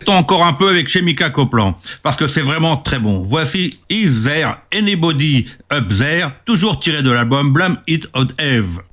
Encore un peu avec Chemical Copland, parce que c'est vraiment très bon. Voici Is There Anybody Up There, toujours tiré de l'album Blame It on Eve.